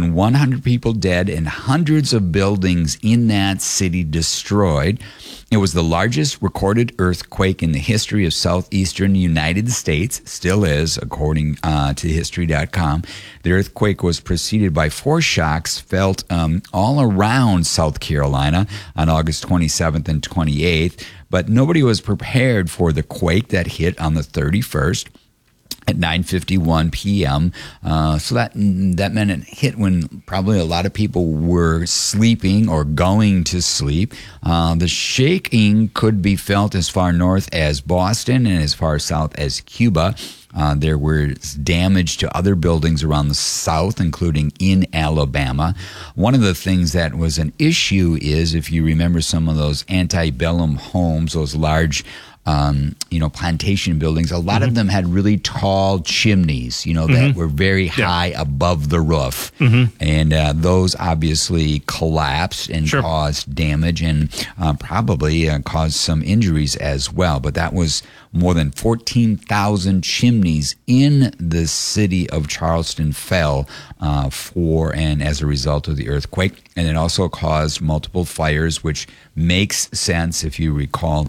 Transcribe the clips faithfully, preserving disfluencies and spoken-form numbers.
than one hundred people dead and hundreds of buildings in that city destroyed. It was the largest recorded earthquake in the history of southeastern United States, still is, according uh, to history dot com. The earthquake was preceded by four shocks felt um, all around South Carolina on August twenty-seventh and twenty-eighth, but nobody was prepared for the quake that hit on the thirty-first. At nine fifty-one p.m. Uh, so that that meant it hit when probably a lot of people were sleeping or going to sleep. Uh, the shaking could be felt as far north as Boston and as far south as Cuba. Uh, there was damage to other buildings around the south, including in Alabama. One of the things that was an issue is, if you remember some of those antebellum homes, those large Um, you know, plantation buildings, a lot mm-hmm. of them had really tall chimneys, you know, that mm-hmm. were very high yeah. above the roof. Mm-hmm. And uh, those obviously collapsed and sure. caused damage and uh, probably uh, caused some injuries as well. But that was more than fourteen thousand chimneys in the city of Charleston fell uh, for and as a result of the earthquake. And it also caused multiple fires, which makes sense if you recall.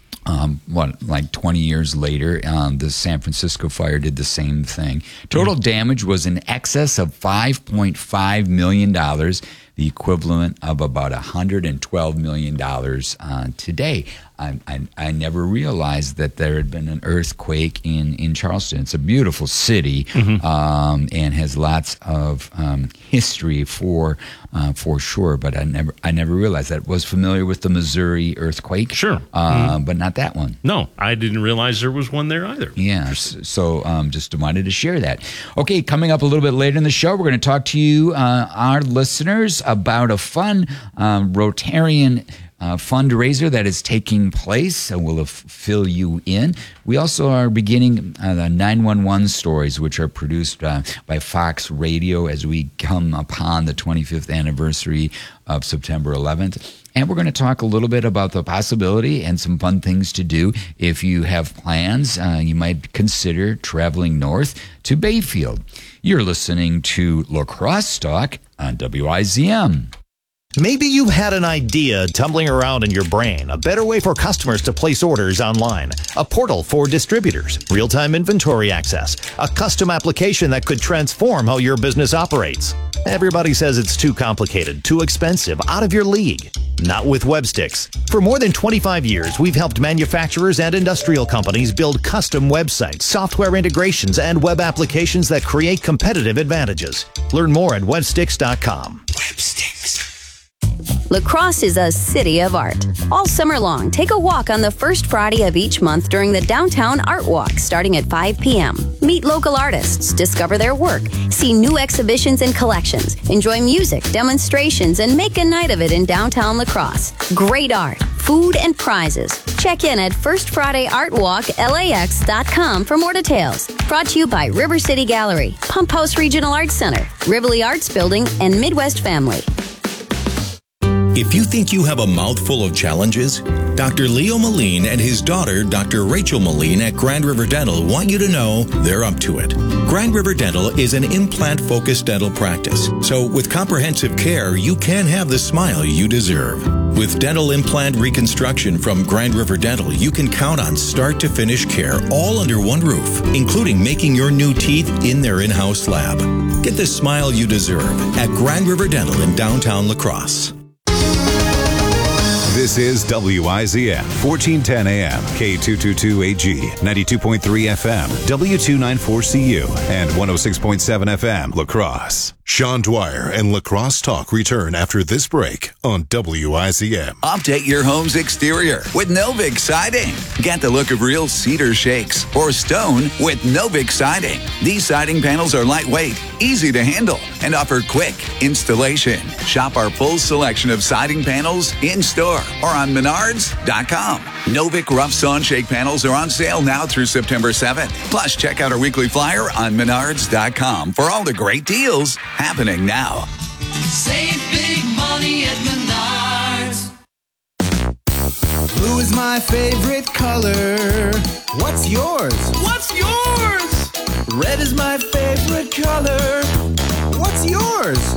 Um, what, like twenty years later, um, the San Francisco fire did the same thing. Total mm-hmm. damage was in excess of five point five million dollars, the equivalent of about one hundred twelve million dollars uh, today. I, I, I never realized that there had been an earthquake in, in Charleston. It's a beautiful city mm-hmm. um, and has lots of um, history for uh, for sure. But I never I never realized that. Was familiar with the Missouri earthquake, sure, uh, mm-hmm. but not that one. No, I didn't realize there was one there either. Yeah, so um, just wanted to share that. Okay, coming up a little bit later in the show, we're going to talk to you, uh, our listeners, about a fun um, Rotarian Uh, fundraiser that is taking place, so we'll f- fill you in. We also are beginning uh, the nine one one stories, which are produced uh, by Fox Radio as we come upon the twenty-fifth anniversary of September eleventh. And we're going to talk a little bit about the possibility and some fun things to do. If you have plans, uh, you might consider traveling north to Bayfield. You're listening to La Crosse Talk on W I Z M. Maybe you had an idea tumbling around in your brain, a better way for customers to place orders online, a portal for distributors, real-time inventory access, a custom application that could transform how your business operates. Everybody says it's too complicated, too expensive, out of your league. Not with Webstix. For more than twenty-five years, we've helped manufacturers and industrial companies build custom websites, software integrations, and web applications that create competitive advantages. Learn more at webstix dot com. Webstix. La Crosse is a city of art. All summer long, take a walk on the first Friday of each month during the Downtown Art Walk starting at five p.m. Meet local artists, discover their work, see new exhibitions and collections, enjoy music, demonstrations, and make a night of it in downtown La Crosse. Great art, food, and prizes. Check in at first friday art walk L A X dot com for more details. Brought to you by River City Gallery, Pump House Regional Arts Center, Rivoli Arts Building, and Midwest Family. If you think you have a mouthful of challenges, Doctor Leo Moline and his daughter, Doctor Rachel Moline at Grand River Dental want you to know they're up to it. Grand River Dental is an implant-focused dental practice, so with comprehensive care, you can have the smile you deserve. With dental implant reconstruction from Grand River Dental, you can count on start-to-finish care all under one roof, including making your new teeth in their in-house lab. Get the smile you deserve at Grand River Dental in downtown La Crosse. This is W I Z M, fourteen ten A M, K two twenty-two A G, ninety-two point three F M, W two ninety-four C U, and one oh six point seven F M, La Crosse. Sean Dwyer and La Crosse Talk return after this break on W I Z M. Update your home's exterior with Novik Siding. Get the look of real cedar shakes or stone with Novik Siding. These siding panels are lightweight, easy to handle, and offer quick installation. Shop our full selection of siding panels in-store or on menards dot com. Novik Rough Sawn Shake panels are on sale now through September seventh. Plus, check out our weekly flyer on menards dot com for all the great deals happening now. Save big money at Menards. Blue is my favorite color. What's yours? What's yours? Red is my favorite color. What's yours?